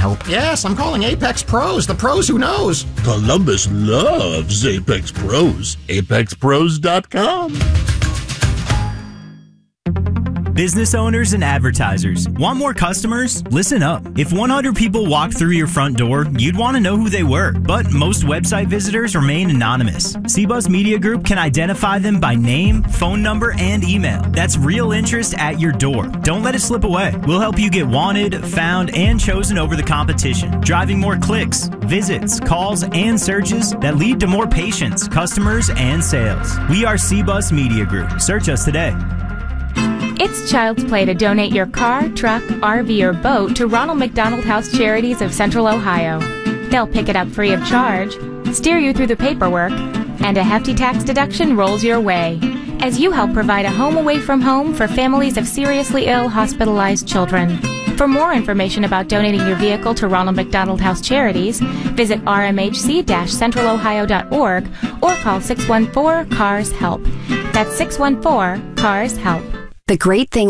help? Yes, I'm calling Apex Pros, the pros who knows. Columbus loves Apex Pros. ApexPros.com. Business owners and advertisers. Want more customers? Listen up. If 100 people walked through your front door, you'd want to know who they were. But most website visitors remain anonymous. CBuzz Media Group can identify them by name, phone number, and email. That's real interest at your door. Don't let it slip away. We'll help you get wanted, found, and chosen over the competition, driving more clicks, visits, calls, and searches that lead to more patients, customers, and sales. We are CBuzz Media Group. Search us today. It's child's play to donate your car, truck, RV, or boat to Ronald McDonald House Charities of Central Ohio. They'll pick it up free of charge, steer you through the paperwork, and a hefty tax deduction rolls your way as you help provide a home away from home for families of seriously ill, hospitalized children. For more information about donating your vehicle to Ronald McDonald House Charities, visit rmhc-centralohio.org or call 614-CARS-HELP. That's 614-CARS-HELP. The great thing